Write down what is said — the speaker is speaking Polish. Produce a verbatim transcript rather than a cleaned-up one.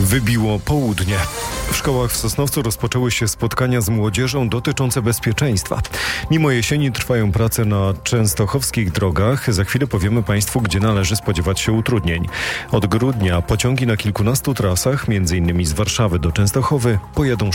Wybiło południe. W szkołach w Sosnowcu rozpoczęły się spotkania z młodzieżą dotyczące bezpieczeństwa. Mimo jesieni trwają prace na częstochowskich drogach. Za chwilę powiemy Państwu, gdzie należy spodziewać się utrudnień. Od grudnia pociągi na kilkunastu trasach, między innymi z Warszawy do Częstochowy, pojadą